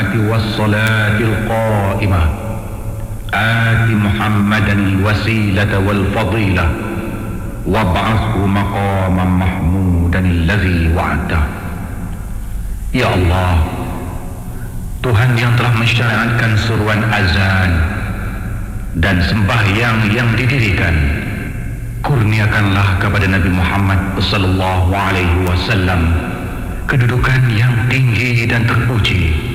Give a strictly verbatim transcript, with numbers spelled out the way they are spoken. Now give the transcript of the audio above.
القائمة والصلاة القائمة آت محمدا الوسيلة والفضيلة وابعثه مقاما محمودا الذي وعده. Ya Allah, Tuhan yang telah mensyariatkan seruan azan dan sembahyang yang didirikan, kurniakanlah kepada Nabi Muhammad sallallahu alaihi wasallam kedudukan yang tinggi dan terpuji